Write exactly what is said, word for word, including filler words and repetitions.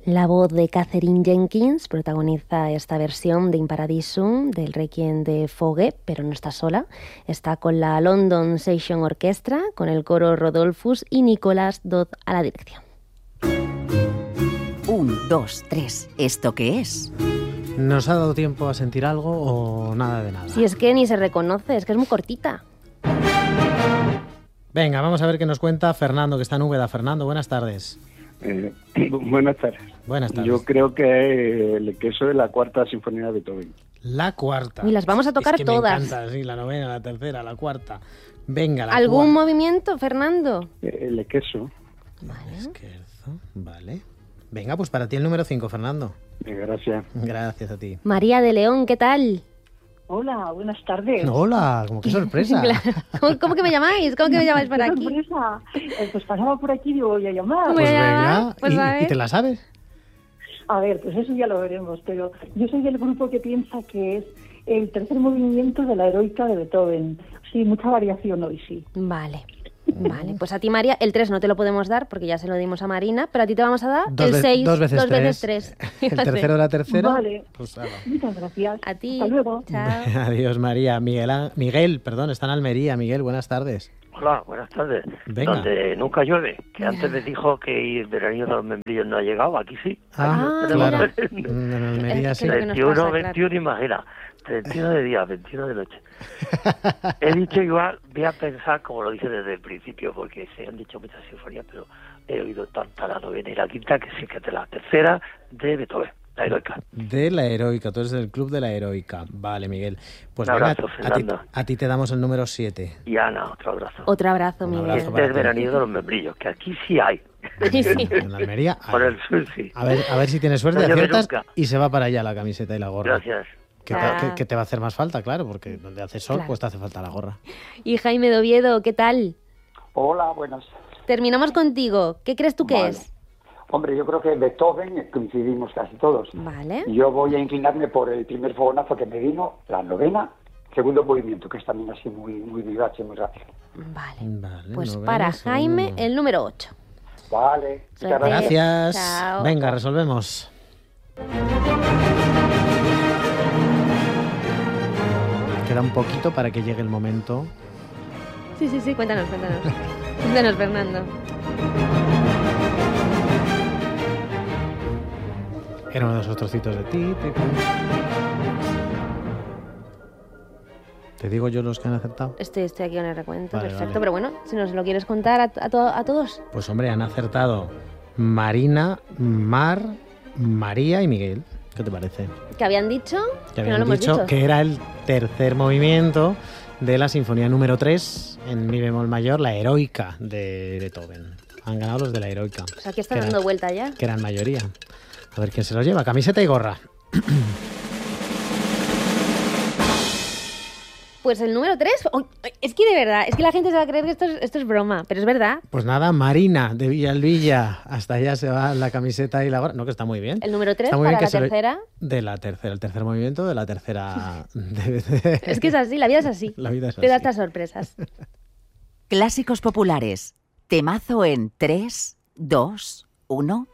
La voz de Katherine Jenkins protagoniza esta versión de In Paradisum del Requiem de Fogge, pero no está sola. Está con la London Session Orchestra, con el coro Rodolphus y Nicolas Dodd a la dirección. Un, dos, tres. ¿Esto qué es? ¿Nos ha dado tiempo a sentir algo o nada de nada? Si es que ni se reconoce, es que es muy cortita. Venga, vamos a ver qué nos cuenta Fernando, que está en Úbeda. Fernando, buenas tardes. Eh, buenas tardes. Buenas tardes. Yo creo que el queso de la cuarta sinfonía de Beethoven. La cuarta. Y las vamos a tocar es que todas. Me encanta, sí, la novena, la tercera, la cuarta. Venga, la ¿Algún cuarta. movimiento, Fernando? Eh, el queso. Vale. Scherzo, vale. Venga, pues para ti el número cinco, Fernando. Eh, gracias. Gracias a ti. María de León, ¿qué tal? Hola, buenas tardes. Hola, como qué sorpresa. Claro. ¿Cómo, cómo que me llamáis? ¿Cómo que me llamáis por ¡Qué aquí? sorpresa! Eh, pues pasaba por aquí y digo, voy a llamar. Voy Pues a venga, llamar, pues a ¿y, ver. ¿y te la sabes? A ver, pues eso ya lo veremos, pero yo soy del grupo que piensa que es el tercer movimiento de la Heroica de Beethoven. Sí, mucha variación hoy, sí. Vale. Vale, pues a ti, María, el tres no te lo podemos dar porque ya se lo dimos a Marina, pero a ti te vamos a dar Dos el ve- seis, dos veces tres. tres. El tercero de la tercera. Vale. Pues nada. Muchas gracias. A ti. Hasta luego. Chao. Adiós, María. Miguel, Á- Miguel, perdón, está en Almería. Miguel, buenas tardes. Hola, buenas tardes. Venga. Donde nunca llueve, que antes me dijo que el veranillo de los membrillos no ha llegado, aquí sí. Ah, Aquí mira. claro. En Almería Es sí. que lo que nos veintiuno, pasa, claro. veintiuno, imagina. treinta y uno de día, veintiuno de noche. He dicho igual, voy a pensar, como lo dije desde el principio, porque se han dicho muchas sinfonías, pero he oído tanta la novena y la quinta que sí que es de la tercera de Beethoven, la Heroica. De la Heroica, tú eres del club de la Heroica. Vale, Miguel. Pues Un venga, abrazo, a ti, Fernando. a ti te damos el número siete. Y Ana, otro abrazo. Otro abrazo, Un Miguel. abrazo. Este es el veranillo de los membrillos, que aquí sí hay. Sí, sí. En Almería. Por ahí. el sur sí. A ver, a ver si tienes suerte, No llueve aciertas nunca. y se va para allá la camiseta y la gorra. Gracias. Que te, Ah. que- que te va a hacer más falta, claro, porque donde hace sol, Claro. pues te hace falta la gorra. Y Jaime de Oviedo, ¿qué tal? Hola, buenas. Terminamos contigo. ¿Qué crees tú que Vale. es? Hombre, yo creo que Beethoven coincidimos casi todos. Vale. Yo voy a inclinarme por el primer fogonazo que me vino, la novena, segundo movimiento, que es también así muy muy vivace, muy rápido. Vale. Vale, Pues novena, para segundo. Jaime, el número ocho. Vale, muchas Suerte. gracias. Gracias. Chao. Venga, resolvemos. Queda un poquito para que llegue el momento. Sí, sí, sí, cuéntanos, cuéntanos. Cuéntanos, Fernando. Era uno de esos trocitos de ti. Te, te digo yo los que han acertado. Estoy, estoy aquí con el recuento, Vale, perfecto. vale. Pero bueno, si nos lo quieres contar a, a, to- a todos. Pues hombre, han acertado Marina, Mar, María y Miguel. ¿Qué te parece? ¿Qué habían dicho? Que no habían lo hemos dicho, dicho. que era el tercer movimiento de la sinfonía número tres en mi bemol mayor, la Heroica de Beethoven. Han ganado los de la Heroica. Pues aquí está que dando eran- vuelta ya. Que eran mayoría. A ver quién se los lleva. Camiseta y gorra. Pues el número tres. Es que de verdad, es que la gente se va a creer que esto es, esto es broma, pero es verdad. Pues nada, Marina de Villalvilla. Hasta allá se va la camiseta y la gorra. No, que está muy bien. El número tres Está muy para bien que la se lo- tercera. De la tercera, el tercer movimiento de la tercera. de- de- Es que es así, la vida es así. La vida es Te da así. estas sorpresas. Clásicos populares. Temazo en tres, dos, uno.